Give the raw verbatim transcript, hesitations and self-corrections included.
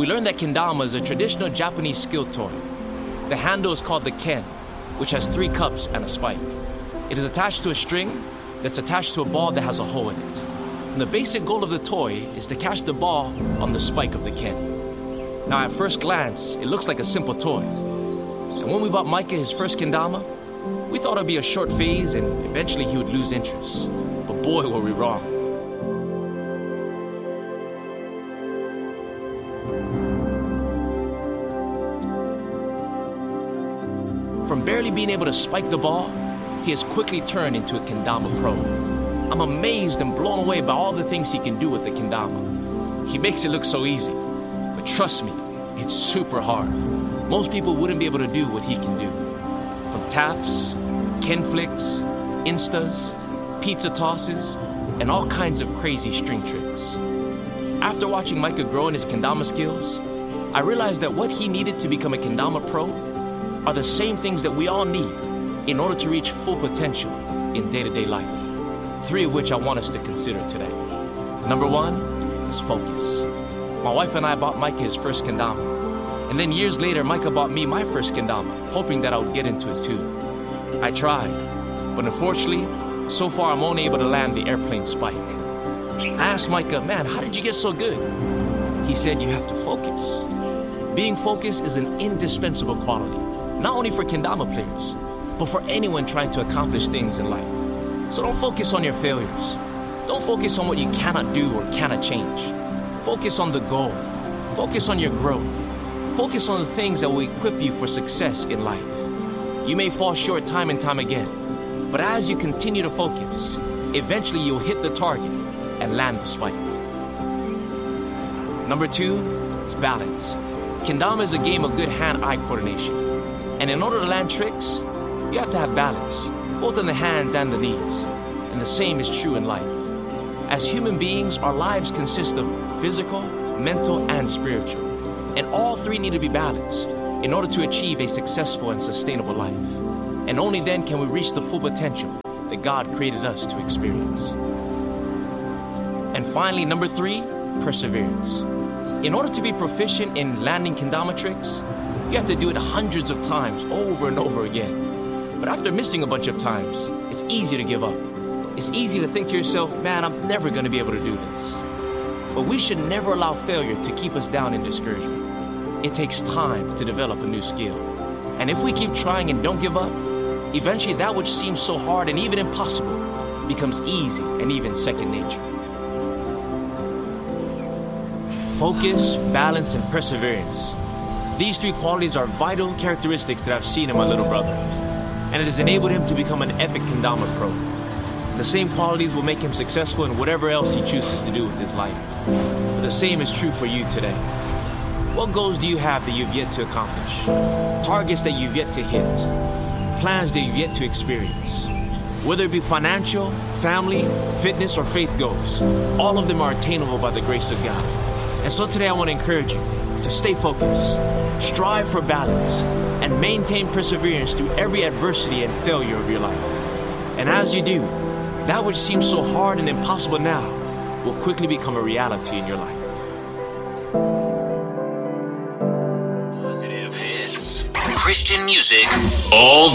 we learned that kendama is a traditional Japanese skill toy. The handle is called the ken, which has three cups and a spike. It is attached to a string that's attached to a ball that has a hole in it. And the basic goal of the toy is to catch the ball on the spike of the ken. Now at first glance, it looks like a simple toy. And when we bought Micah his first kendama, we thought it'd be a short phase and eventually he would lose interest. But boy, were we wrong. From barely being able to spike the ball, he has quickly turned into a kendama pro. I'm amazed and blown away by all the things he can do with the kendama. He makes it look so easy, but trust me, it's super hard. Most people wouldn't be able to do what he can do. From taps, ken flicks, instas, pizza tosses, and all kinds of crazy string tricks. After watching Micah grow in his kendama skills, I realized that what he needed to become a kendama pro are the same things that we all need in order to reach full potential in day-to-day life. Three of which I want us to consider today. Number one is focus. My wife and I bought Micah his first kendama. And then years later, Micah bought me my first kendama, hoping that I would get into it too. I tried, but unfortunately, so far I'm only able to land the airplane spike. I asked Micah, man, how did you get so good? He said, you have to focus. Being focused is an indispensable quality, not only for kendama players, but for anyone trying to accomplish things in life. So don't focus on your failures. Don't focus on what you cannot do or cannot change. Focus on the goal. Focus on your growth. Focus on the things that will equip you for success in life. You may fall short time and time again, but as you continue to focus, eventually you'll hit the target and land the spike. Number two is balance. Kendama is a game of good hand-eye coordination. And in order to land tricks, you have to have balance, both in the hands and the knees. And the same is true in life. As human beings, our lives consist of physical, mental, and spiritual. And all three need to be balanced in order to achieve a successful and sustainable life. And only then can we reach the full potential that God created us to experience. And finally, number three, perseverance. In order to be proficient in landing kendama tricks, you have to do it hundreds of times over and over again. But after missing a bunch of times, it's easy to give up. It's easy to think to yourself, man, I'm never going to be able to do this. But we should never allow failure to keep us down in discouragement. It takes time to develop a new skill. And if we keep trying and don't give up, eventually that which seems so hard and even impossible becomes easy and even second nature. Focus, balance, and perseverance. These three qualities are vital characteristics that I've seen in my little brother. And it has enabled him to become an epic kendama pro. The same qualities will make him successful in whatever else he chooses to do with his life. But the same is true for you today. What goals do you have that you've yet to accomplish? Targets that you've yet to hit? Plans that you've yet to experience? Whether it be financial, family, fitness, or faith goals, all of them are attainable by the grace of God. And so today I want to encourage you to stay focused, strive for balance, and maintain perseverance through every adversity and failure of your life. And as you do, that which seems so hard and impossible now will quickly become a reality in your life. Positive hits. Christian music all